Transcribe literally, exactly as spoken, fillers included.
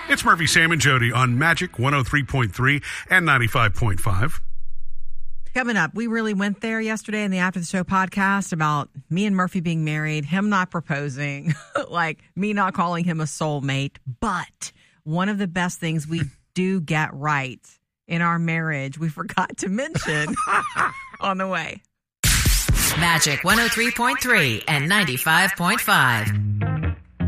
It's Murphy, Sam, and Jody on Magic one oh three point three and ninety-five point five. Coming up, we really went there yesterday in the After the Show podcast about me and Murphy being married, him not proposing, like me not calling him a soulmate. But one of the best things we do get right in our marriage, we forgot to mention on the way. Magic one oh three point three and ninety-five point five.